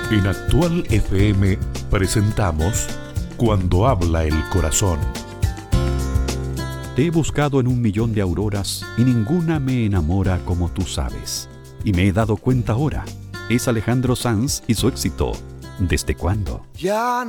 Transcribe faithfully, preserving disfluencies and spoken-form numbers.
En Actual F M presentamos Cuando habla el corazón. Te he buscado en un millón de auroras y ninguna me enamora como tú sabes. Y me he dado cuenta ahora. Es Alejandro Sanz y su éxito. ¿Desde cuándo? Ya